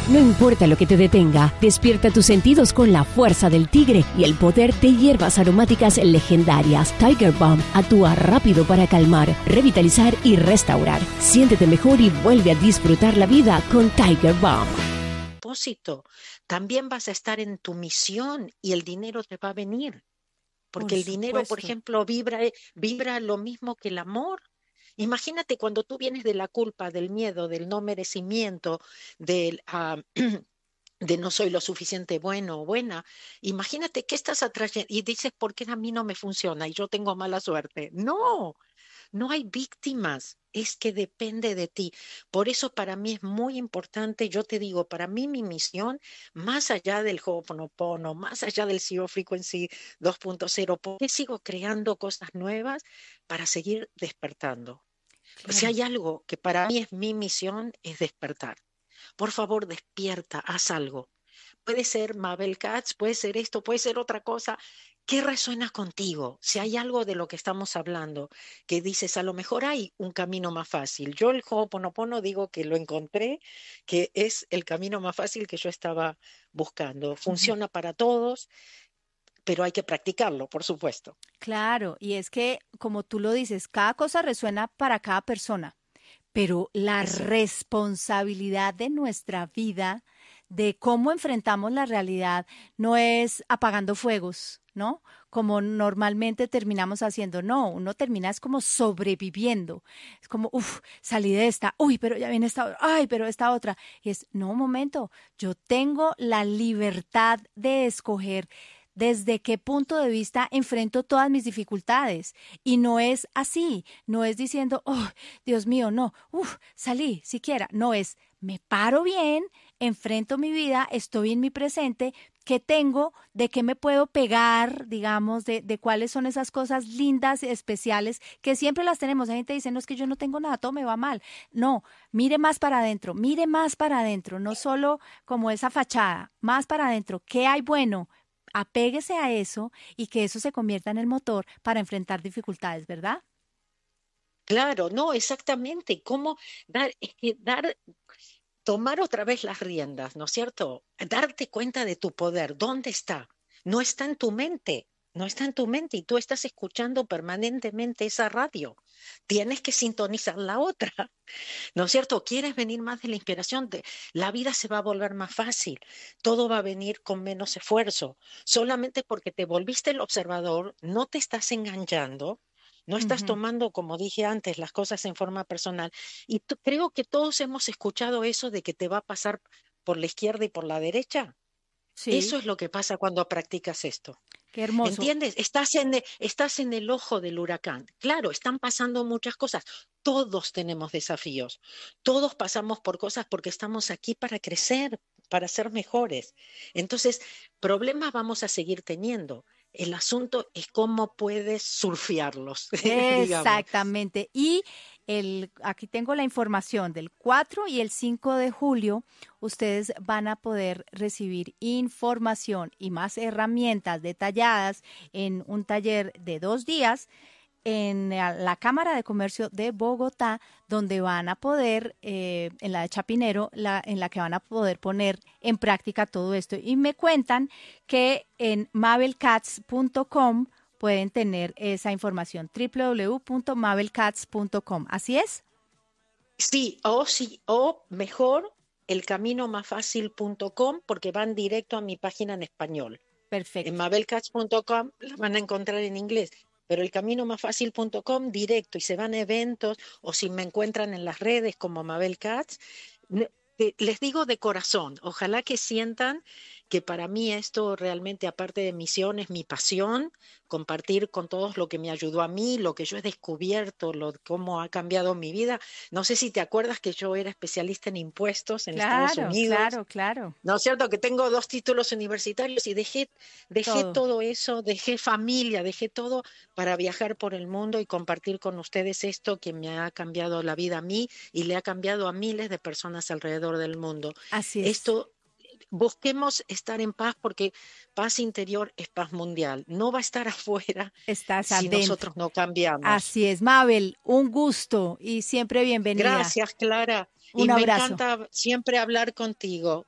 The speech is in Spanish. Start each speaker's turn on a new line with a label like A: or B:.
A: No importa lo que te detenga, despierta tus sentidos con la fuerza del tigre y el poder de hierbas aromáticas legendarias. Tiger Balm actúa rápido para calmar, revitalizar y restaurar. Siéntete mejor y vuelve a disfrutar la vida con Tiger Balm.
B: También vas a estar en tu misión y el dinero te va a venir. Porque el dinero, por ejemplo, vibra lo mismo que el amor. Imagínate cuando tú vienes de la culpa, del miedo, del no merecimiento, del de no soy lo suficiente bueno o buena. Imagínate qué estás atrayendo y dices, ¿por qué a mí no me funciona y yo tengo mala suerte? No, no hay víctimas, es que depende de ti. Por eso para mí es muy importante, yo te digo, para mí mi misión, más allá del Ho'oponopono, más allá del Zero Frequency 2.0, ¿por qué sigo creando cosas nuevas para seguir despertando? Si
C: Claro.
B: hay algo que para mí es mi misión, es despertar. Por favor, despierta, haz algo. Puede ser Mabel Katz, puede ser esto, puede ser otra cosa. ¿Qué resuena contigo? Si hay algo de lo que estamos hablando que dices, a lo mejor hay un camino más fácil. Yo el Ho'oponopono digo que lo encontré, que es el camino más fácil que yo estaba buscando.
C: Ujú.
B: Funciona para todos, pero hay que practicarlo, por supuesto.
C: Claro, y es que, como tú lo dices, cada cosa resuena para cada persona, pero la
B: Eso.
C: responsabilidad de nuestra vida, de cómo enfrentamos la realidad, no es apagando fuegos, ¿no? Como normalmente terminamos haciendo. No, uno termina es como sobreviviendo. Es como, uff, salí de esta, uy, pero ya viene esta otra, ay, pero esta otra. Y es, no, un momento, yo tengo la libertad de escoger desde qué punto de vista enfrento todas mis dificultades. Y no es así, no es diciendo, oh, Dios mío, no, salí siquiera. No es, me paro bien, enfrento mi vida, estoy en mi presente, qué tengo, de qué me puedo pegar, digamos, de cuáles son esas cosas lindas, especiales, que siempre las tenemos. La gente dice, no, es que yo no tengo nada, todo me va mal. No, mire más para adentro, no solo como esa fachada, más para adentro, ¿qué hay bueno? Apéguese a eso y que eso se convierta en el motor para enfrentar dificultades, ¿verdad?
B: Claro, no, exactamente. ¿Cómo dar? Es que dar, tomar otra vez las riendas, ¿no es cierto? Darte cuenta de tu poder, ¿dónde está? No está en tu mente, no está en tu mente y tú estás escuchando permanentemente esa radio. Tienes que sintonizar la otra, ¿no es cierto? ¿Quieres venir más de la inspiración? La vida se va a volver más fácil, todo va a venir con menos esfuerzo, solamente porque te volviste el observador, no te estás enganchando. No estás
C: Ujú.
B: tomando, como dije antes, las cosas en forma personal. Y creo que todos hemos escuchado eso de que te va a pasar por la izquierda y por la derecha.
C: Sí,
B: Eso es lo que pasa cuando practicas esto.
C: qué hermoso.
B: ¿Entiendes? Estás en el ojo del huracán. Claro, están pasando muchas cosas. Todos tenemos desafíos. Todos pasamos por cosas porque estamos aquí para crecer, para ser mejores. Entonces, problemas vamos a seguir teniendo. El asunto es cómo puedes surfearlos, digamos.
C: Exactamente. Y aquí tengo la información del 4 y el 5 de julio. Ustedes van a poder recibir información y más herramientas detalladas en un taller de 2 días en la Cámara de Comercio de Bogotá, donde van a poder, en la de Chapinero, en la que van a poder poner en práctica todo esto. Y me cuentan que en mabelcats.com pueden tener esa información, www.mabelcats.com. ¿Así es?
B: Sí, o mejor, elcaminomasfacil.com porque van directo a mi página en español. En
C: Perfecto.
B: mabelcats.com la van a encontrar en inglés, pero elcaminomasfacil.com directo y se van a eventos o si me encuentran en las redes como Mabel Katz, les digo de corazón, ojalá que sientan que para mí esto realmente, aparte de misión, es mi pasión, compartir con todos lo que me ayudó a mí, lo que yo he descubierto, cómo ha cambiado mi vida. No sé si te acuerdas que yo era especialista en impuestos en Estados
C: Claro,
B: Unidos.
C: claro, claro.
B: ¿No es cierto? Que tengo 2 títulos universitarios y dejé
C: Todo.
B: todo eso, dejé familia, dejé todo para viajar por el mundo y compartir con ustedes esto que me ha cambiado la vida a mí y le ha cambiado a miles de personas alrededor del mundo.
C: Así es.
B: Esto, busquemos estar en paz porque paz interior es paz mundial. No va a estar afuera
C: Estás
B: si
C: adentro.
B: nosotros no cambiamos.
C: Así es, Mabel. Un gusto y siempre bienvenida.
B: Gracias, Clara. Y
C: Un
B: me
C: abrazo.
B: encanta siempre hablar contigo.